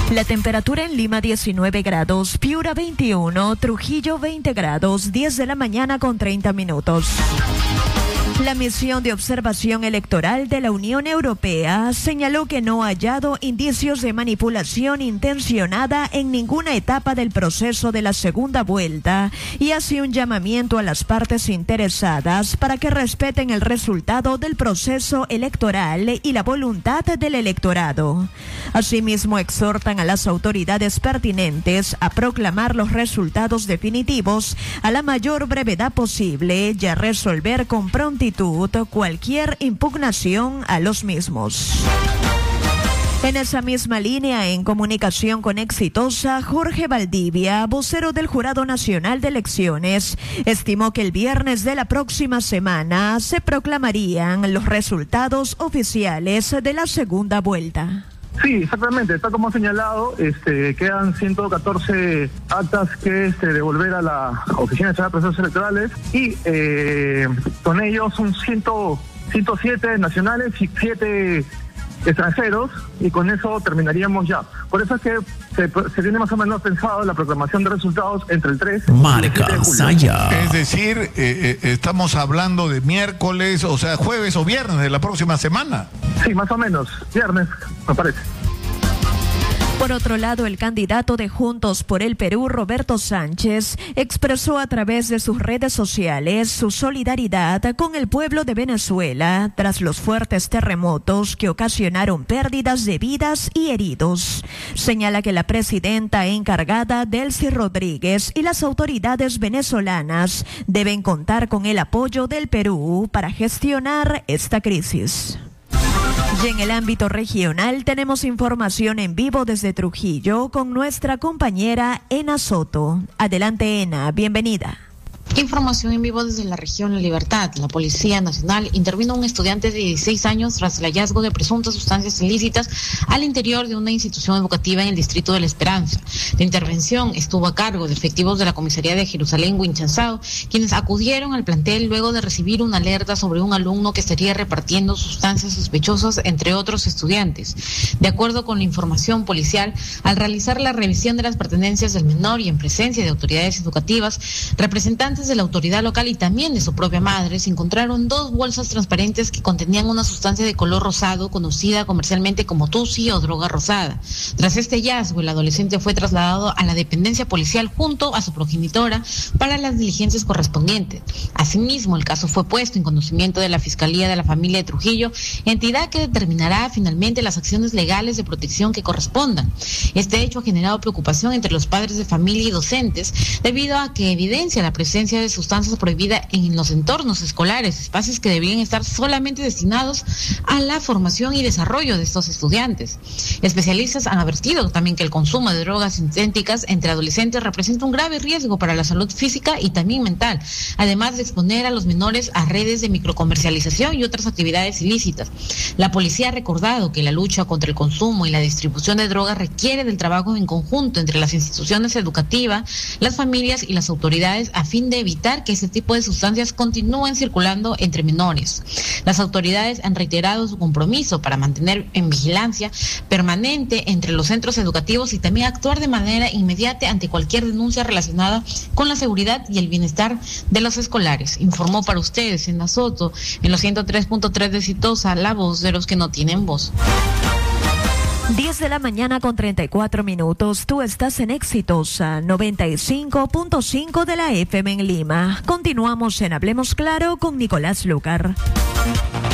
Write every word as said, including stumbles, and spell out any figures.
La temperatura en Lima diecinueve grados, Piura veintiuno, Trujillo veinte grados, diez de la mañana con treinta minutos. La misión de observación electoral de la Unión Europea señaló que no ha hallado indicios de manipulación intencionada en ninguna etapa del proceso de la segunda vuelta y hace un llamamiento a las partes interesadas para que respeten el resultado del proceso electoral y la voluntad del electorado. Asimismo, exhortan a las autoridades pertinentes a proclamar los resultados definitivos a la mayor brevedad posible y a resolver con prontitud cualquier impugnación a los mismos. En esa misma línea, en comunicación con Exitosa, Jorge Valdivia, vocero del Jurado Nacional de Elecciones, estimó que el viernes de la próxima semana se proclamarían los resultados oficiales de la segunda vuelta. Sí, exactamente, está como señalado, este, quedan ciento catorce actas que este, devolver a la Oficina Nacional de Procesos Electorales y eh, con ellos son cien, ciento siete nacionales y siete extranjeros y con eso terminaríamos ya. Por eso es que se, se tiene más o menos pensado la proclamación de resultados entre el tres Marca y el siete de julio. Saya. Es decir, eh, eh, estamos hablando de miércoles, o sea, jueves o viernes de la próxima semana. Sí, más o menos, viernes, me parece. Por otro lado, el candidato de Juntos por el Perú, Roberto Sánchez, expresó a través de sus redes sociales su solidaridad con el pueblo de Venezuela tras los fuertes terremotos que ocasionaron pérdidas de vidas y heridos. Señala que la presidenta encargada, Delcy Rodríguez, y las autoridades venezolanas deben contar con el apoyo del Perú para gestionar esta crisis. Y en el ámbito regional tenemos información en vivo desde Trujillo con nuestra compañera Ena Soto. Adelante, Ena, bienvenida. Información en vivo desde la región La Libertad. La Policía Nacional intervino a un estudiante de dieciséis años tras el hallazgo de presuntas sustancias ilícitas al interior de una institución educativa en el distrito de La Esperanza. La intervención estuvo a cargo de efectivos de la comisaría de Jerusalén Huinchanzao, quienes acudieron al plantel luego de recibir una alerta sobre un alumno que estaría repartiendo sustancias sospechosas entre otros estudiantes. De acuerdo con la información policial, al realizar la revisión de las pertenencias del menor y en presencia de autoridades educativas, representantes de la autoridad local y también de su propia madre, se encontraron dos bolsas transparentes que contenían una sustancia de color rosado conocida comercialmente como tusi o droga rosada. Tras este hallazgo, el adolescente fue trasladado a la dependencia policial junto a su progenitora para las diligencias correspondientes. Asimismo, el caso fue puesto en conocimiento de la Fiscalía de la Familia de Trujillo, entidad que determinará finalmente las acciones legales de protección que correspondan. Este hecho ha generado preocupación entre los padres de familia y docentes debido a que evidencia la presencia de sustancias prohibidas en los entornos escolares, espacios que deberían estar solamente destinados a la formación y desarrollo de estos estudiantes. Especialistas han advertido también que el consumo de drogas sintéticas entre adolescentes representa un grave riesgo para la salud física y también mental, además de exponer a los menores a redes de microcomercialización y otras actividades ilícitas. La policía ha recordado que la lucha contra el consumo y la distribución de drogas requiere del trabajo en conjunto entre las instituciones educativas, las familias y las autoridades a fin de evitar que ese tipo de sustancias continúen circulando entre menores. Las autoridades han reiterado su compromiso para mantener en vigilancia permanente entre los centros educativos y también actuar de manera inmediata ante cualquier denuncia relacionada con la seguridad y el bienestar de los escolares. Informó para ustedes en Soto, en los ciento tres punto tres de Exitosa, la voz de los que no tienen voz. diez de la mañana con treinta y cuatro minutos. Tú estás en Exitosa, noventa y cinco punto cinco de la F M en Lima. Continuamos en Hablemos Claro con Nicolás Lucar.